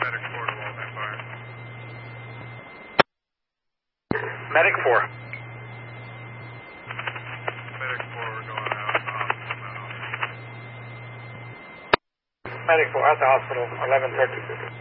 Medic 4 to Walnut Fire. Medic 4. Medic 4, we're going out. Medic 4 at the hospital, 11:30.